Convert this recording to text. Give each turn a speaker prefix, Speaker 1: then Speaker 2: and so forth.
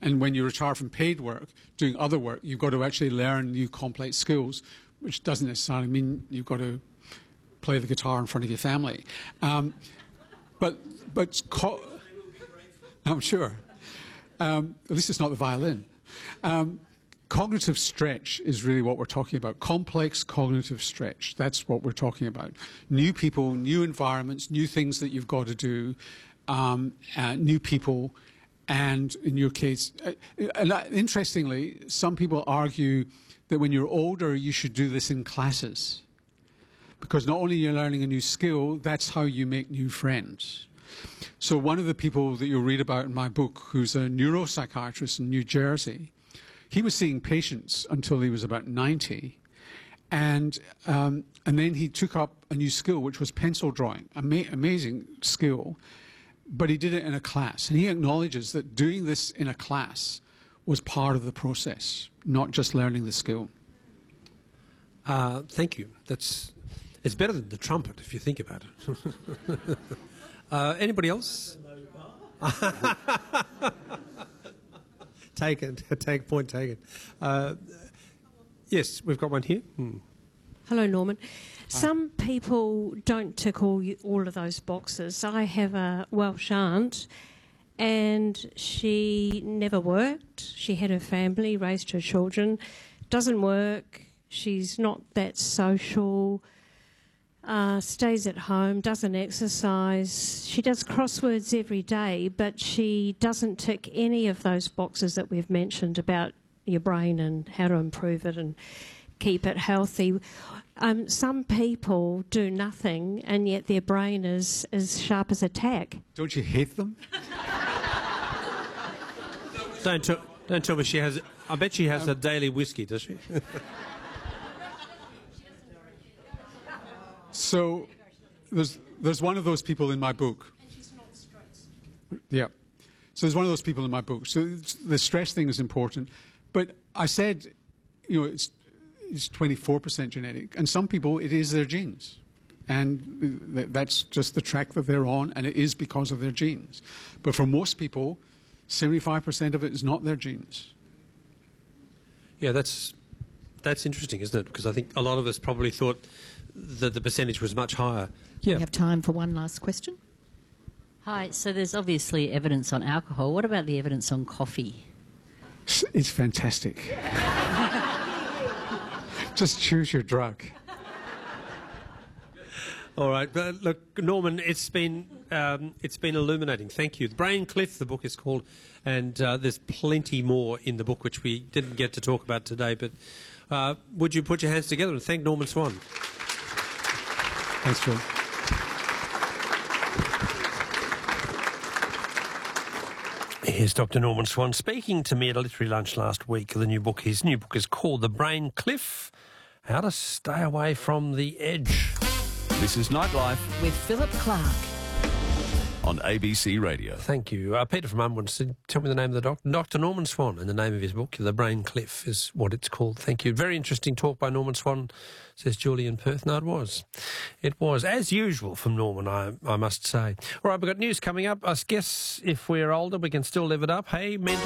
Speaker 1: And when you retire from paid work, doing other work, you've got to actually learn new complex skills, which doesn't necessarily mean you've got to play the guitar in front of your family. I'm sure. At least it's not the violin. Cognitive stretch is really what we're talking about. Complex cognitive stretch. That's what we're talking about. New people, new environments, new things that you've got to do, new people, and in your case, interestingly, some people argue that when you're older, you should do this in classes. Because not only you're learning a new skill, that's how you make new friends. So one of the people that you'll read about in my book, who's a neuropsychiatrist in New Jersey, he was seeing patients until he was about 90, and then he took up a new skill, which was pencil drawing, amazing skill, but he did it in a class. And he acknowledges that doing this in a class was part of the process, not just learning the skill.
Speaker 2: Thank you. It's better than the trumpet, if you think about it. Anybody else? Point taken. Yes, we've got one here.
Speaker 3: Hello, Norman. Some people don't tick all of those boxes. I have a Welsh aunt, and she never worked. She had her family, raised her children, doesn't work. She's not that social, stays at home, doesn't exercise. She does crosswords every day, but she doesn't tick any of those boxes that we've mentioned about your brain and how to improve it and keep it healthy. Some people do nothing, and yet their brain is as sharp as a tack.
Speaker 1: Don't you hate them?
Speaker 2: Don't tell me she has... I bet she has a daily whiskey, does she?
Speaker 1: So there's one of those people in my book.
Speaker 3: And she's not stressed.
Speaker 1: Yeah. So there's one of those people in my book. So the stress thing is important. But I said, it's 24% genetic. And some people, it is their genes. And that's just the track that they're on, and it is because of their genes. But for most people, 75% of it is not their genes.
Speaker 2: Yeah, that's interesting, isn't it? Because I think a lot of us probably thought that the percentage was much higher.
Speaker 4: Yeah. We have time for one last question.
Speaker 5: Hi, so there's obviously evidence on alcohol. What about the evidence on coffee?
Speaker 1: It's fantastic. Just choose your drug.
Speaker 2: All right, but look, Norman, it's been illuminating. Thank you. The Brain Cliff, the book is called, and there's plenty more in the book which we didn't get to talk about today. But would you put your hands together and thank Norman Swan?
Speaker 1: Thanks, Phil.
Speaker 2: Here's Dr. Norman Swan speaking to me at a literary lunch last week. His new book is called The Brain Cliff: How to Stay Away from the Edge.
Speaker 6: This is Nightlife
Speaker 4: with Philip Clark
Speaker 6: on ABC Radio.
Speaker 2: Thank you. Peter from Unwin said, tell me the name of the doctor. Dr. Norman Swan, and the name of his book, The Brain Cliff, is what it's called. Thank you. Very interesting talk by Norman Swan, says Julie in Perth. No, it was. It was, as usual, from Norman, I must say. All right, we've got news coming up. I guess if we're older, we can still live it up. Hey, mental